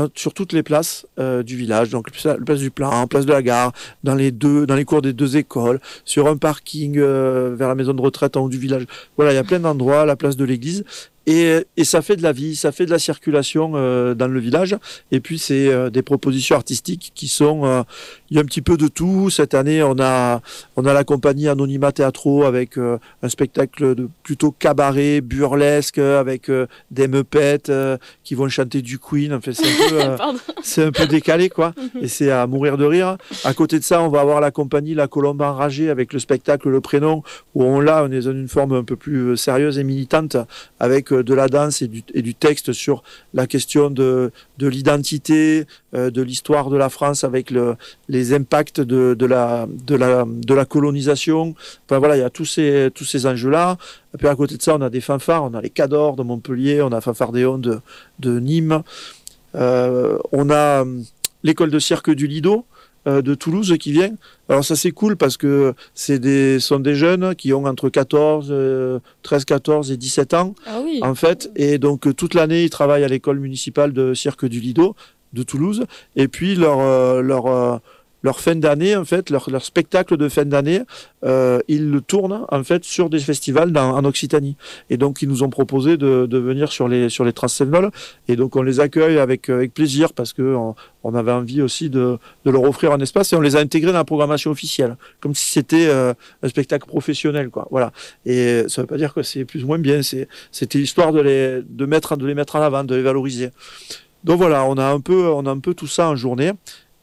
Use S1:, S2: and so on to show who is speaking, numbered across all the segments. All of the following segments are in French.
S1: sur toutes les places du village, donc la place du Plan, place de la Gare, dans les cours des 2 écoles, sur un parking vers la maison de retraite en haut du village. Voilà, il y a plein d'endroits, la place de l'église. Et ça fait de la vie, ça fait de la circulation dans le village. Et puis c'est des propositions artistiques qui sont, il y a un petit peu de tout. Cette année, on a la compagnie Anonymat Teatro avec un spectacle de plutôt cabaret, burlesque, avec des meupettes qui vont chanter du Queen. Enfin, c'est un peu décalé, quoi. Et c'est à mourir de rire. À côté de ça, on va avoir la compagnie La Colombe Enragée avec le spectacle Le Prénom, où on est dans une forme un peu plus sérieuse et militante, avec de la danse et du texte sur la question de l'identité, de l'histoire de la France avec les impacts de la colonisation. Enfin voilà, il y a tous ces enjeux-là. Et puis à côté de ça, on a des fanfares, on a les Cadors de Montpellier, on a Fanfardéon de Nîmes, on a l'école de cirque du Lido de Toulouse qui vient. Alors ça c'est cool parce que sont des jeunes qui ont entre 13, 14 et 17 ans en fait, et donc toute l'année ils travaillent à l'école municipale de cirque du Lido de Toulouse, et puis leur fin d'année, en fait, leur spectacle de fin d'année, ils le tournent en fait sur des festivals en Occitanie. Et donc ils nous ont proposé de venir sur les Transcévenols. Et donc on les accueille avec plaisir parce que on avait envie aussi de leur offrir un espace, et on les a intégrés dans la programmation officielle, comme si c'était un spectacle professionnel, quoi. Voilà. Et ça veut pas dire que c'est plus ou moins bien. C'était histoire de les mettre en avant, de les valoriser. Donc voilà, on a un peu tout ça en journée.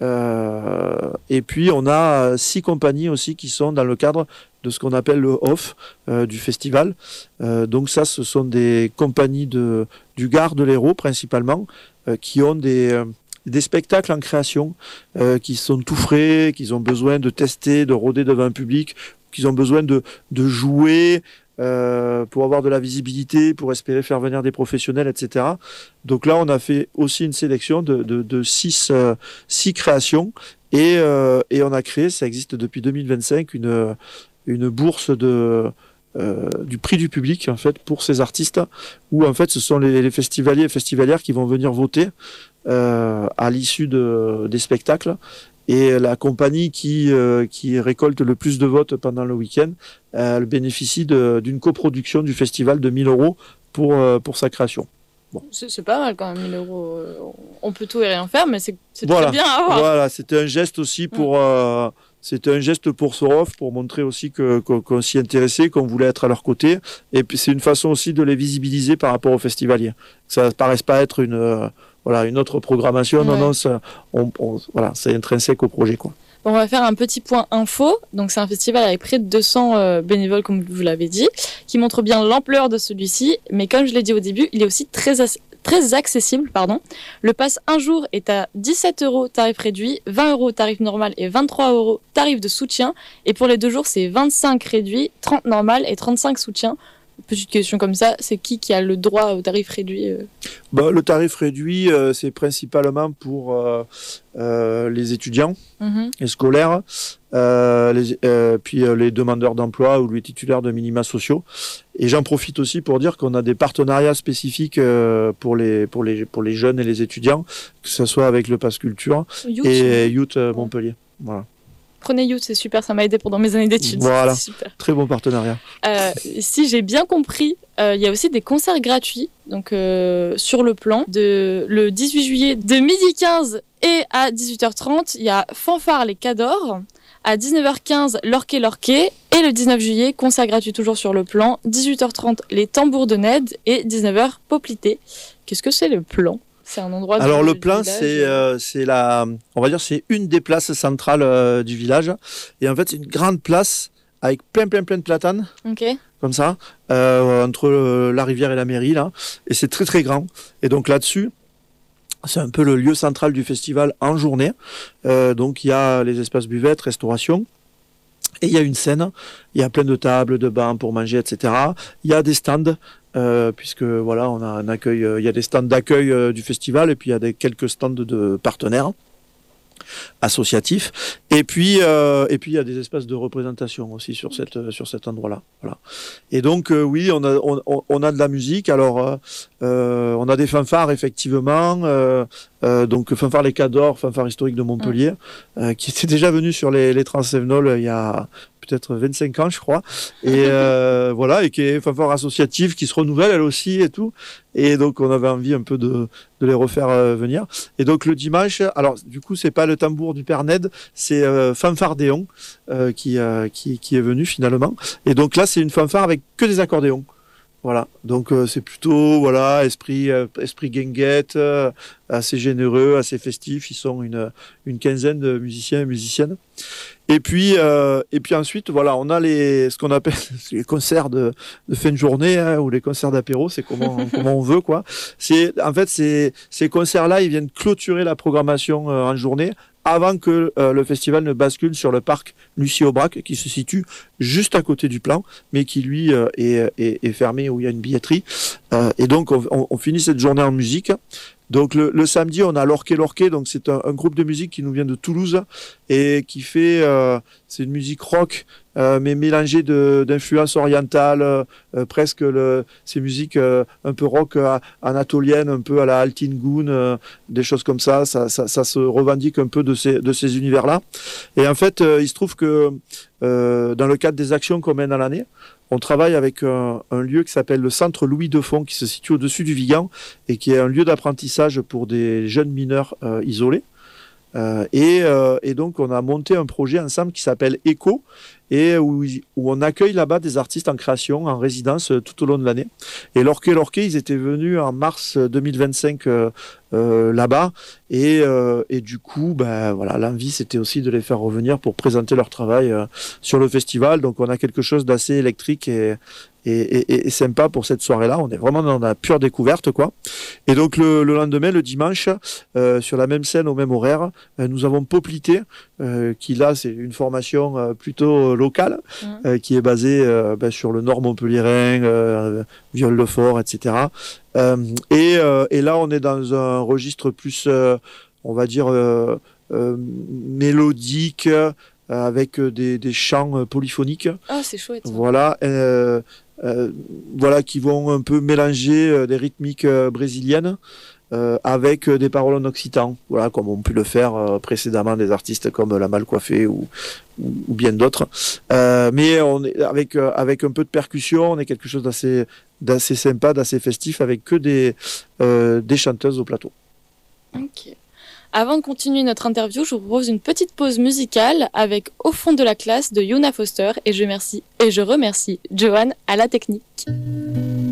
S1: Et puis on a 6 compagnies aussi qui sont dans le cadre de ce qu'on appelle le off du festival. Donc ça, ce sont des compagnies du Gard de l'Hérault principalement, qui ont des spectacles en création, qui sont tout frais, qu'ils ont besoin de tester, de rôder devant un public, qu'ils ont besoin de jouer pour avoir de la visibilité, pour espérer faire venir des professionnels, etc. Donc là, on a fait aussi une sélection de 6 créations, et on a créé, ça existe depuis 2025, une bourse du prix du public en fait pour ces artistes, où en fait ce sont les festivaliers et festivalières qui vont venir voter à l'issue des spectacles. Et la compagnie qui récolte le plus de votes pendant le week-end, elle bénéficie d'une coproduction du festival de 1 000 euros pour sa création.
S2: Bon. C'est pas mal quand même, 1 000 euros. On peut tout et rien faire, mais c'est très bien à avoir.
S1: Voilà, c'était un geste aussi c'était un geste pour Sorof, pour montrer aussi qu'on s'y intéressait, qu'on voulait être à leur côté. Et puis c'est une façon aussi de les visibiliser par rapport aux festivaliers. Que ça ne paraisse pas être une autre programmation. Ouais. Non, c'est intrinsèque au projet, quoi.
S2: On va faire un petit point info. Donc c'est un festival avec près de 200 bénévoles, comme vous l'avez dit, qui montre bien l'ampleur de celui-ci. Mais comme je l'ai dit au début, il est aussi très accessible. Le pass un jour est à 17 € tarif réduit, 20 € tarif normal et 23 € tarif de soutien. Et pour les 2 jours, c'est 25 réduit, 30 normal et 35 soutien. Petite question comme ça, c'est qui a le droit au tarif réduit
S1: Le tarif réduit, c'est principalement pour les étudiants et scolaires, puis les demandeurs d'emploi ou les titulaires de minima sociaux. Et j'en profite aussi pour dire qu'on a des partenariats spécifiques pour les jeunes et les étudiants, que ce soit avec le Pass Culture et Youth Montpellier. Voilà.
S2: Prenez Youth, c'est super, ça m'a aidé pendant mes années d'études.
S1: Voilà,
S2: super.
S1: Très bon partenariat.
S2: Si j'ai bien compris, il y a aussi des concerts gratuits donc, sur le plan. Le 18 juillet, de 12h15 et à 18h30, il y a Fanfare les Cadors. À 19h15, Lorquet. Et le 19 juillet, concert gratuit toujours sur le plan. 18h30, les Tambours de Ned. Et 19h, Poplité. Qu'est-ce que c'est le plan ? C'est un endroit.
S1: Alors le plan, on va dire, c'est une des places centrales du village. Et en fait, c'est une grande place avec plein de platanes.
S2: Ok.
S1: Comme ça, entre la rivière et la mairie là. Et c'est très très grand. Et donc là-dessus, c'est un peu le lieu central du festival en journée. Donc il y a les espaces buvettes, restauration. Et il y a une scène, il y a plein de tables, de bancs pour manger, etc. Il y a des stands, puisque voilà, on a un accueil, il y a des stands d'accueil du festival, et puis il y a quelques stands de partenaires. associatif. Et puis il y a des espaces de représentation aussi sur cet endroit-là. Voilà. Et donc oui, on a de la musique. Alors on a des fanfares effectivement. Donc fanfare Les Cadors, fanfare historique de Montpellier, qui était déjà venu sur les Transsévenols il y a peut-être 25 ans, je crois. Et voilà, et qui est fanfare associative, qui se renouvelle elle aussi et tout. Et donc on avait envie un peu de les refaire venir. Et donc le dimanche, alors du coup c'est pas le tambour du Père Ned, c'est Fanfardéon qui est venu finalement. Et donc là c'est une fanfare avec que des accordéons. Voilà, donc c'est plutôt voilà esprit guinguette, assez généreux, assez festif. Ils sont une quinzaine de musiciens et musiciennes. Et puis ensuite voilà, on a ce qu'on appelle les concerts de fin de journée ou les concerts d'apéro, c'est comment on veut quoi. En fait ces concerts-là, ils viennent clôturer la programmation en journée, avant que le festival ne bascule sur le parc Lucie-Aubrac, qui se situe juste à côté du plan, mais qui lui est fermé, où il y a une billetterie. Et donc on finit cette journée en musique. Donc le samedi, on a l'Orquet, donc c'est un groupe de musique qui nous vient de Toulouse et qui fait, c'est une musique rock, mais mélangée d'influences orientales, presque ces musiques un peu rock anatoliennes, un peu à la Altin Gun, des choses comme ça se revendique un peu de ces univers-là. Et en fait, il se trouve que dans le cadre des actions qu'on mène à l'année, on travaille avec un lieu qui s'appelle le Centre Louis Defond, qui se situe au-dessus du Vigan et qui est un lieu d'apprentissage pour des jeunes mineurs isolés. Et donc on a monté un projet ensemble qui s'appelle ECHO, et où on accueille là-bas des artistes en création, en résidence tout au long de l'année. Et l'Orquet, ils étaient venus en mars 2025 là-bas, et du coup, ben voilà, l'envie c'était aussi de les faire revenir pour présenter leur travail sur le festival. Donc on a quelque chose d'assez électrique et sympa pour cette soirée-là. On est vraiment dans la pure découverte, quoi. Et donc le lendemain, le dimanche, sur la même scène, au même horaire, nous avons Poplité, qui là, c'est une formation plutôt locale, qui est basée sur le nord montpelliérain, Viol-le-Fort, etc. Et là, on est dans un registre plus, on va dire, mélodique, avec des chants polyphoniques.
S2: Ah, c'est chouette. Ça.
S1: Voilà. Voilà, qui vont un peu mélanger des rythmiques brésiliennes avec des paroles en occitan, voilà, comme ont pu le faire précédemment des artistes comme La Malcoiffée ou bien d'autres. Mais on est avec un peu de percussion, on est quelque chose d'assez sympa, d'assez festif, avec que des chanteuses au plateau.
S2: Ok. Avant de continuer notre interview, je vous propose une petite pause musicale avec Au fond de la classe de Yuna Foster, et je remercie Johan à la technique.